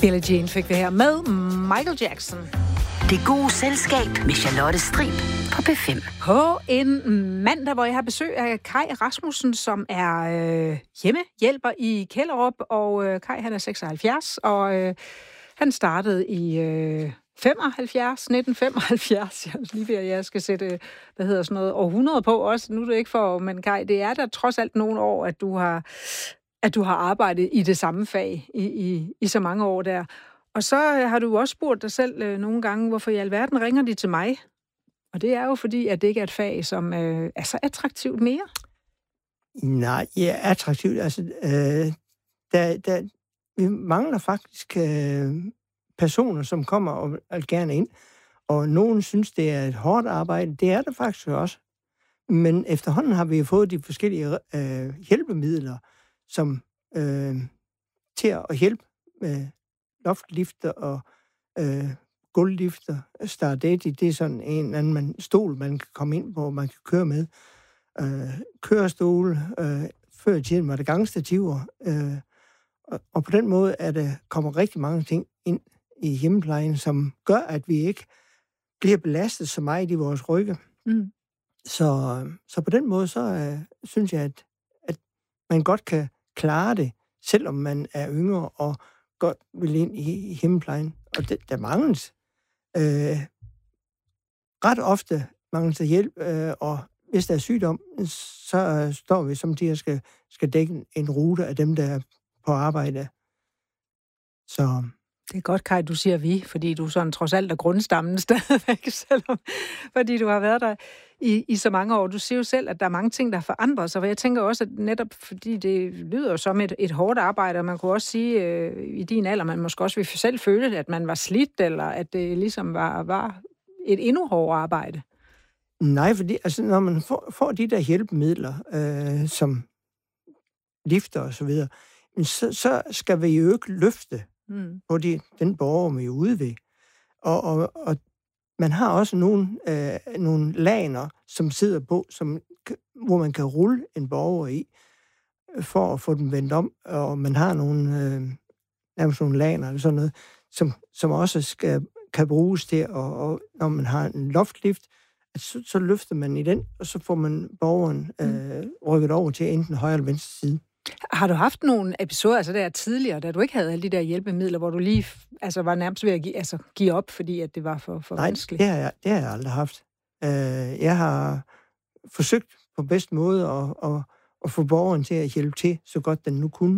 Billie Jean fik vi her med Michael Jackson. Det gode selskab med Charlotte Strib på P5. På en mandag, hvor jeg har besøg af Kai Rasmussen, som er hjemmehjælper i Kjellerup. Og Kai, han er 76, og han startede i 1975. Lige ved, at jeg skal sætte, århundrede på også. Nu er det ikke for, men Kai, det er der trods alt nogle år, at du har arbejdet i det samme fag i så mange år der. Og så har du også spurgt dig selv nogle gange, hvorfor i alverden ringer de til mig? Og det er jo fordi, at det ikke er et fag, som er så attraktivt mere. Nej, ja, attraktivt. Altså, vi mangler faktisk personer, som kommer og gerne ind. Og nogen synes, det er et hårdt arbejde. Det er det faktisk også. Men efterhånden har vi fået de forskellige hjælpemidler, som til at hjælpe med loftlifter og gulvlifter. Stardate, det er sådan en eller anden stol, man kan komme ind på, man kan køre med. Kørestol. Før i tiden var det gangstativer. Og på den måde kommer rigtig mange ting ind i hjemmeplejen, som gør, at vi ikke bliver belastet så meget i vores rygge. Mm. Så på den måde, så synes jeg, at man godt kan klare det, selvom man er yngre og godt vil ind i hjemmeplejen. Og der mangles ret ofte mangles der hjælp, og hvis der er sygdom, så står vi som de her skal dække en rute af dem, der er på arbejde. Så det er godt, Kai, du siger vi, fordi du sådan trods alt er grundstammen stadigvæk, fordi du har været der i så mange år. Du siger jo selv, at der er mange ting, der har forandret sig, for jeg tænker også, at netop fordi det lyder jo som et hårdt arbejde, og man kunne også sige, i din alder, man måske også vil selv føle, at man var slidt, eller at det ligesom var et endnu hårdere arbejde. Nej, fordi altså, når man får de der hjælpemidler, som lifter og så videre, så skal vi jo ikke løfte på den borger, vi er ude ved. Og man har også nogle laner, som sidder på, hvor man kan rulle en borger i, for at få den vendt om. Og man har nogle laner eller sådan noget, som også kan bruges til, og når man har en loftlift, så løfter man i den, og så får man borgeren rykket over til enten højre eller venstre side. Har du haft nogle episoder der tidligere, da du ikke havde alle de der hjælpemidler, hvor du lige var nærmest ved at give op, fordi at det var for vanskeligt? Nej, det har jeg aldrig haft. Jeg har forsøgt på bedste måde at få borgeren til at hjælpe til, så godt den nu kunne.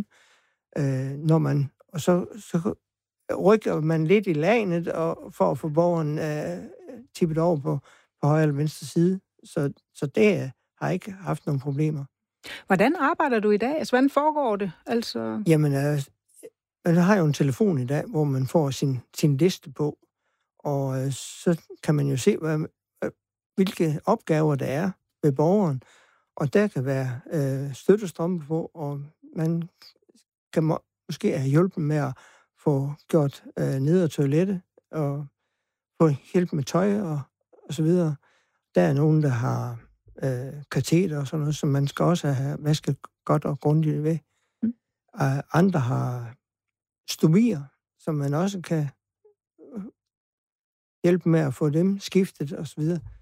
Og så rykker man lidt i lanet for at få borgeren tippet over på højre eller venstre side. Så det har jeg ikke haft nogle problemer. Hvordan arbejder du i dag? Altså, hvordan foregår det? Altså... Jamen, man har jo en telefon i dag, hvor man får sin liste på, og så kan man jo se, hvilke opgaver der er ved borgeren, og der kan være støttestrømpe på, og man kan måske have hjulpet med at få gjort ned ad toilettet, og få hjælp med tøj og så videre. Der er nogen, der har kateter og sådan noget, som man skal også have vasket godt og grundigt ved. Andre har stomier, som man også kan hjælpe med at få dem skiftet og så videre.